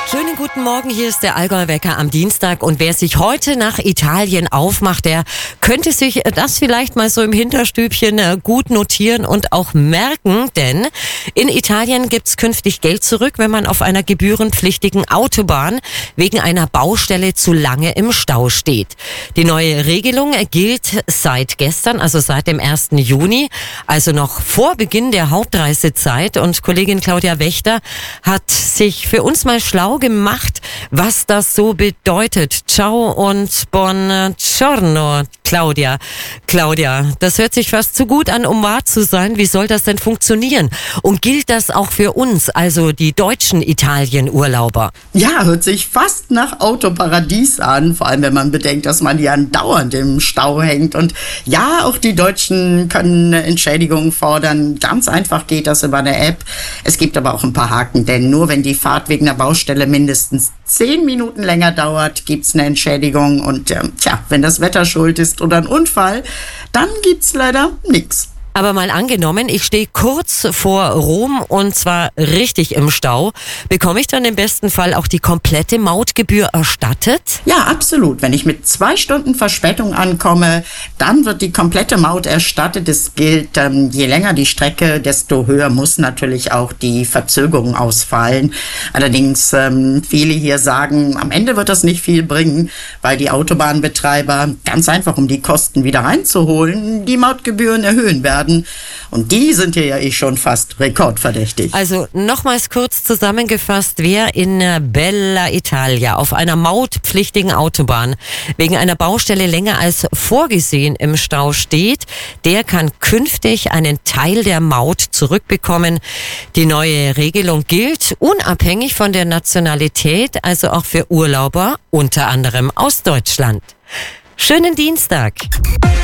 Schönen guten Morgen, hier ist der Allgäu-Wecker am Dienstag und wer sich heute nach Italien aufmacht, der könnte sich das vielleicht mal so im Hinterstübchen gut notieren und auch merken, denn in Italien gibt's künftig Geld zurück, wenn man auf einer gebührenpflichtigen Autobahn wegen einer Baustelle zu lange im Stau steht. Die neue Regelung gilt seit gestern, also seit dem 1. Juni, also noch vor Beginn der Hauptreisezeit, und Kollegin Claudia Wächter hat sich für uns mal schlau gemacht, was das so bedeutet. Ciao und buongiorno, Claudia. Claudia, das hört sich fast zu gut an, um wahr zu sein. Wie soll das denn funktionieren? Und gilt das auch für uns, also die deutschen Italien-Urlauber? Ja, hört sich fast nach Autoparadies an, vor allem wenn man bedenkt, dass man ja andauernd im Stau hängt. Und ja, auch die Deutschen können Entschädigungen fordern. Ganz einfach geht das über eine App. Es gibt aber auch ein paar Haken, denn nur wenn die Fahrt wegen der Baustelle mindestens 10 Minuten länger dauert, gibt's eine Entschädigung. Und wenn das Wetter schuld ist oder ein Unfall, dann gibt's leider nichts. Aber mal angenommen, ich stehe kurz vor Rom und zwar richtig im Stau. Bekomme ich dann im besten Fall auch die komplette Mautgebühr erstattet? Ja, absolut. Wenn ich mit 2 Stunden Verspätung ankomme, dann wird die komplette Maut erstattet. Es gilt, je länger die Strecke, desto höher muss natürlich auch die Verzögerung ausfallen. Allerdings, viele hier sagen, am Ende wird das nicht viel bringen, weil die Autobahnbetreiber ganz einfach, um die Kosten wieder reinzuholen, die Mautgebühren erhöhen werden. Und die sind hier ja schon fast rekordverdächtig. Also nochmals kurz zusammengefasst, wer in Bella Italia auf einer mautpflichtigen Autobahn wegen einer Baustelle länger als vorgesehen im Stau steht, der kann künftig einen Teil der Maut zurückbekommen. Die neue Regelung gilt unabhängig von der Nationalität, also auch für Urlauber, unter anderem aus Deutschland. Schönen Dienstag!